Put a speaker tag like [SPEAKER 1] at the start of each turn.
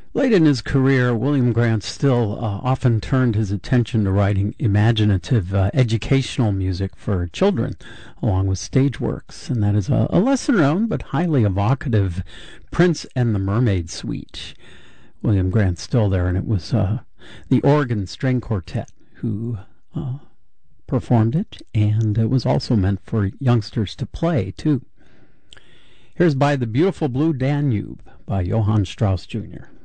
[SPEAKER 1] Late in his career, William Grant Still often turned his attention to writing imaginative educational music for children, along with stage works, and that is a lesser-known but highly evocative Prince and the Mermaid Suite. William Grant Still there, and it was the Oregon String Quartet who performed it, and it was also meant for youngsters to play, too. Here's By the Beautiful Blue Danube by Johann Strauss Jr.